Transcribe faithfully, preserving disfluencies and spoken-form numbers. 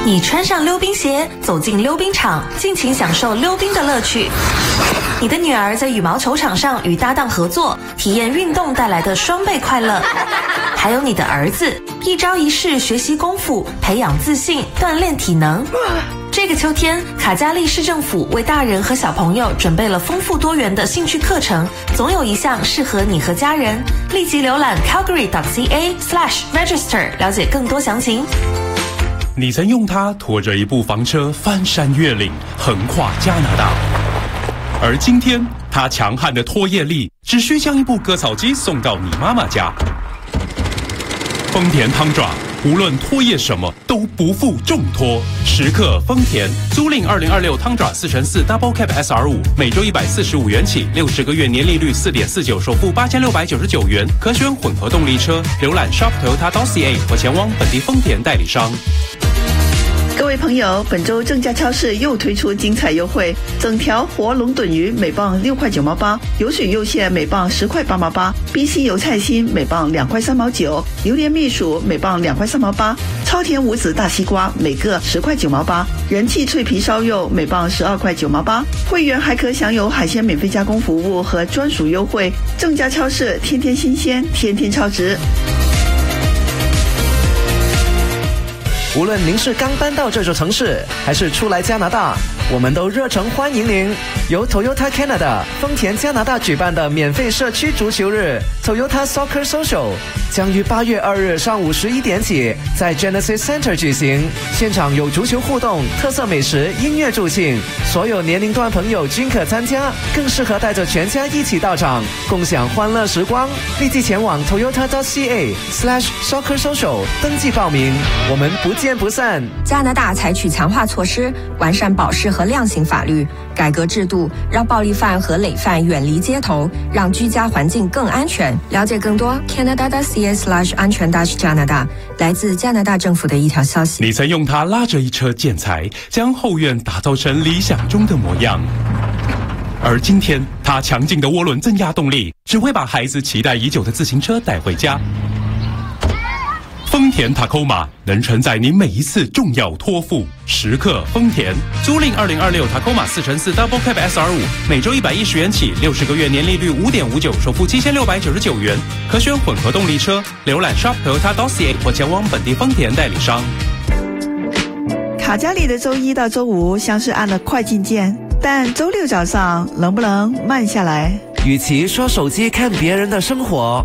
你穿上溜冰鞋，走进溜冰场，尽情享受溜冰的乐趣。你的女儿在羽毛球场上与搭档合作，体验运动带来的双倍快乐。还有你的儿子，一招一式学习功夫，培养自信，锻炼体能。这个秋天，卡加利市政府为大人和小朋友准备了丰富多元的兴趣课程，总有一项适合你和家人。立即浏览 calgary dot c a slash register 了解更多详情。 你曾用它拖着一部房车翻山越岭，横跨加拿大，而今天它强悍的拖曳力只需将一部割草机送到你妈妈家。丰田汤爪无论拖曳什么都不负重拖，时刻丰田。租赁二零二六汤爪四乘四 Double Cab S R 五，每周一百四十五元起，六十个月年利率四点四九，首付八千六百九十九元，可选混合动力车。浏览 shop toyota dot c a 或前往本地丰田代理商。 各位朋友，本周正价超市又推出精彩优惠，整条活龙趸鱼每磅六块九毛八，有笋柚蟹每磅十块八毛八，冰西油菜心每磅两块三毛九，榴莲蜜薯每磅两块三毛八，超甜无籽大西瓜每个十块九毛八，人气脆皮烧肉每磅十二块九毛八。会员还可享有海鲜免费加工服务和专属优惠。正价超市，天天新鲜，天天超值。 无论您是刚搬到这座城市，还是初来加拿大，我们都热诚欢迎您。由 Toyota Canada 丰田加拿大举办的免费社区足球日 Toyota Soccer Social 将于八月二日上午十一点起在 Genesis Center 举行，现场有足球互动、特色美食、音乐助兴，所有年龄段朋友均可参加，更适合带着全家一起到场，共享欢乐时光。立即前往 toyota dot c a slash soccer social 登记报名，我们不见不散。 加拿大采取强化措施，完善保释和量刑法律，改革制度，让暴力犯和累犯远离街头，让居家环境更安全。了解更多 canada dot c a slash 安全 dash 加拿大，来自加拿大政府的一条消息。 你曾用它拉着一车建材，将后院打造成理想中的模样。而今天，它强劲的涡轮增压动力，只会把孩子期待已久的自行车带回家。丰田 Tacoma 能承载您每一次重要托付，时刻丰田。租赁二零二六 Tacoma 四乘四 Double Cab S R 五，每周一百一十元起，六十个月年利率五点五九，首付七千六百九十九元，可选混合动力车。浏览 shop toyota dot c a 或前往本地丰田代理商。 卡加里的周一到周五像是按了快进键，但周六早上能不能慢下来？ 与其刷手机看别人的生活，